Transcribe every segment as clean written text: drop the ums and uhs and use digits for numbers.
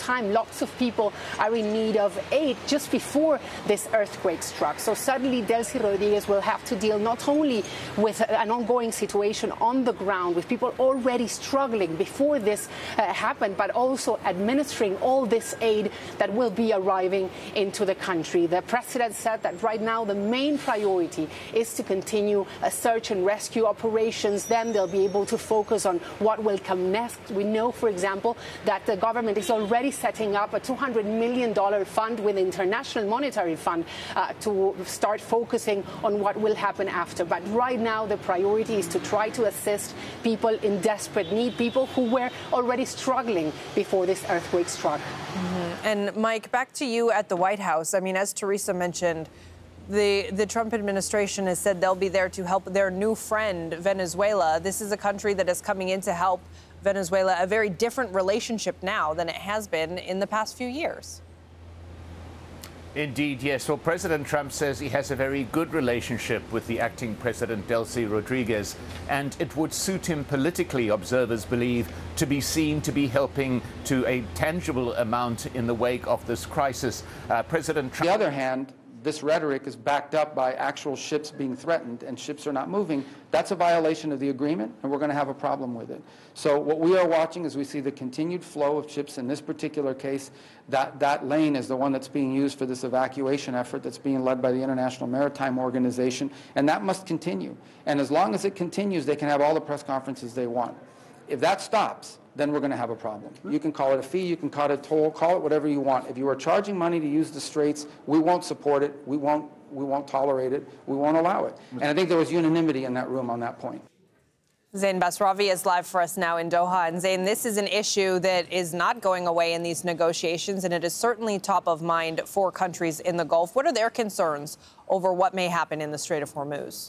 time. Lots of people are in need of aid just before this earthquake struck. So suddenly Delcy Rodriguez will have to deal not only with an ongoing situation on the ground, with people already struggling before this happened, but also administering all this aid that will be arriving into the country. The president said that right now the main priority is to continue search and rescue operations. Then they'll be able to focus on what will come next. We know, for example, that the government is already setting up a $200 million fund with the International Monetary Fund to start focusing on what will happen after. But right now the priority is to try to assist people in desperate need, people who were already struggling before this earthquake struck. And Mike, back to you at the White House. I mean, as Teresa mentioned, the Trump administration has said they'll be there to help their new friend, Venezuela. This is a country that is coming in to help Venezuela, a very different relationship now than it has been in the past few years. Indeed, yes. Well, President Trump says he has a very good relationship with the acting president, Delcy Rodriguez, and it would suit him politically, observers believe, to be seen to be helping to a tangible amount in the wake of this crisis. President Trump... On the other hand, this rhetoric is backed up by actual ships being threatened, and ships are not moving. That's a violation of the agreement, and we're going to have a problem with it. So what we are watching is we see the continued flow of ships. In this particular case, that lane is the one that's being used for this evacuation effort that's being led by the International Maritime Organization, and that must continue. And as long as it continues, they can have all the press conferences they want. If that stops, then we're going to have a problem. You can call it a fee, you can call it a toll, call it whatever you want. If you are charging money to use the straits, we won't support it, we won't tolerate it, we won't allow it. And I think there was unanimity in that room on that point. Zain Basravi is live for us now in Doha. And Zain, this is an issue that is not going away in these negotiations, and it is certainly top of mind for countries in the Gulf. What are their concerns over what may happen in the Strait of Hormuz?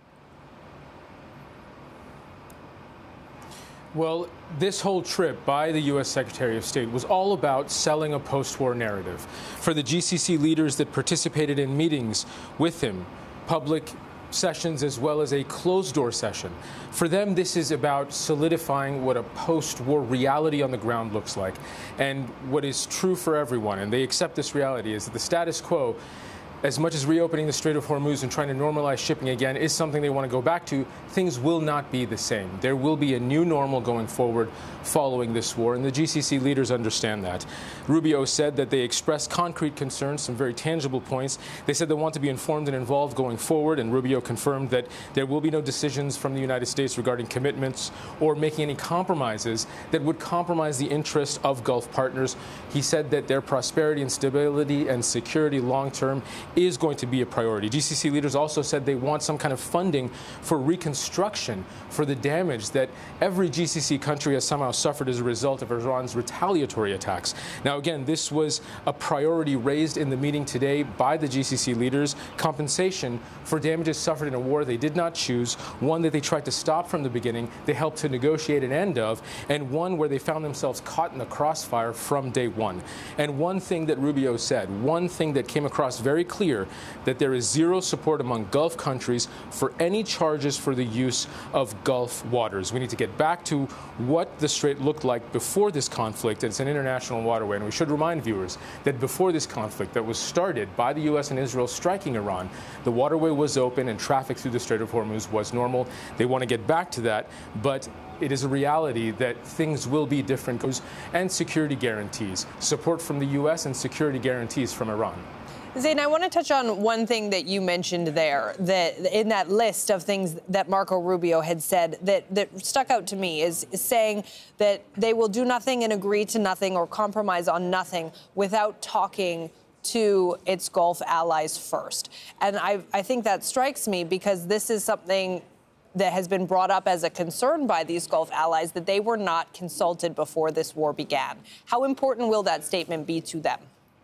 Well, this whole trip by the U.S. Secretary of State was all about selling a post-war narrative. For the GCC leaders that participated in meetings with him, public sessions as well as a closed-door session, for them this is about solidifying what a post-war reality on the ground looks like. And what is true for everyone, and they accept this reality, is that the status quo, as much as reopening the Strait of Hormuz and trying to normalize shipping again is something they want to go back to, things will not be the same. There will be a new normal going forward following this war, and the GCC leaders understand that. Rubio said that they expressed concrete concerns, some very tangible points. They said they want to be informed and involved going forward, and Rubio confirmed that there will be no decisions from the United States regarding commitments or making any compromises that would compromise the interests of Gulf partners. He said that their prosperity and stability and security long-term is going to be a priority. GCC leaders also said they want some kind of funding for reconstruction for the damage that every GCC country has somehow suffered as a result of Iran's retaliatory attacks. Now, again, this was a priority raised in the meeting today by the GCC leaders, compensation for damages suffered in a war they did not choose, one that they tried to stop from the beginning, they helped to negotiate an end of, and one where they found themselves caught in the crossfire from day one. And one thing that Rubio said, one thing that came across very clear, that there is zero support among Gulf countries for any charges for the use of Gulf waters. We need to get back to what the Strait looked like before this conflict. It's an international waterway, and we should remind viewers that before this conflict that was started by the U.S. and Israel striking Iran, the waterway was open and traffic through the Strait of Hormuz was normal. They want to get back to that, but it is a reality that things will be different, and security guarantees, support from the U.S. and security guarantees from Iran. Zain, I want to touch on one thing that you mentioned there, that in that list of things that Marco Rubio had said that stuck out to me is saying that they will do nothing and agree to nothing or compromise on nothing without talking to its Gulf allies first. And I think that strikes me because this is something that has been brought up as a concern by these Gulf allies, that they were not consulted before this war began. How important will that statement be to them?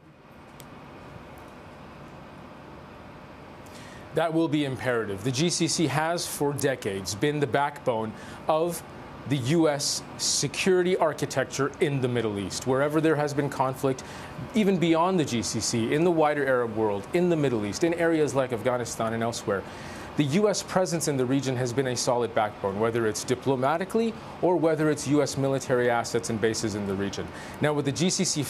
That will be imperative. The GCC has for decades been the backbone of the U.S. security architecture in the Middle East. Wherever there has been conflict, even beyond the GCC, in the wider Arab world, in the Middle East, in areas like Afghanistan and elsewhere, the U.S. presence in the region has been a solid backbone, whether it's diplomatically or whether it's U.S. military assets and bases in the region. Now, with the GCC